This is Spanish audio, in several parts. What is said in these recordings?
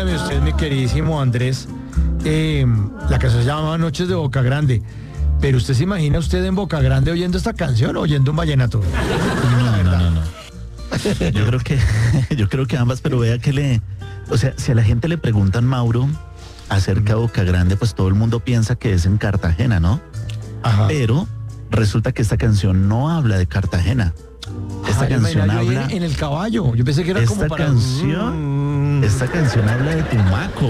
dígame usted, mi queridísimo Andrés, la canción se llama Noches de Boca Grande, pero ¿usted se imagina usted en Boca Grande oyendo esta canción o oyendo un vallenato? No. Yo creo que ambas, pero vea que o sea, si a la gente le preguntan, Mauro, acerca de Boca Grande, pues todo el mundo piensa que es en Cartagena, ¿no? Ajá. Pero resulta que esta canción no habla de Cartagena. Esta canción habla... En el caballo, yo pensé que era como para... Esta canción habla de Tumaco.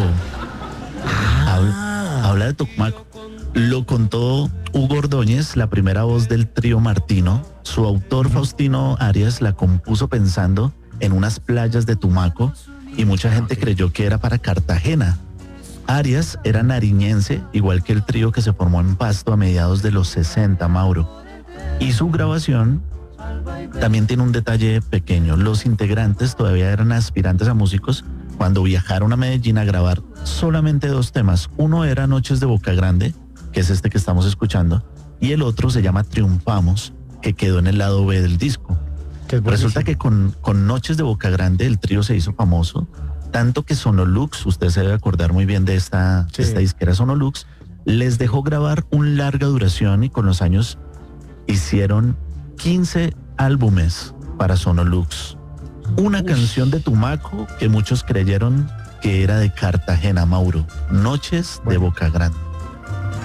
Habla de Tumaco. Lo contó Hugo Ordóñez, la primera voz del trío Martino. Su autor, Faustino Arias, la compuso pensando en unas playas de Tumaco y mucha gente creyó que era para Cartagena. Arias era nariñense, igual que el trío que se formó en Pasto a mediados de los 60, Mauro. Y su grabación también tiene un detalle pequeño. Los integrantes todavía eran aspirantes a músicos cuando viajaron a Medellín a grabar solamente 2 temas. Uno era Noches de Boca Grande, que es este que estamos escuchando, y el otro se llama Triunfamos, que quedó en el lado B del disco. Resulta que con Noches de Boca Grande el trío se hizo famoso, tanto que Sonolux, usted se debe acordar muy bien de esta disquera Sonolux, les dejó grabar un larga duración y con los años hicieron 15 álbumes para Sonolux. Una canción de Tumaco que muchos creyeron que era de Cartagena, Mauro. Noches de Boca Grande.